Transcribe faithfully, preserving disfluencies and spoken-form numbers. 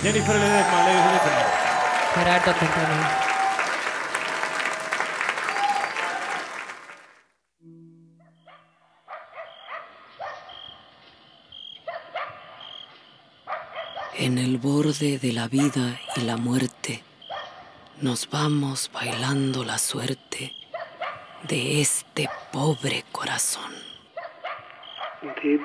Jennifer Ledesma, ladies and gentlemen. Gerardo Quintana. En el borde de la vida y la muerte, nos vamos bailando la suerte de este pobre corazón. De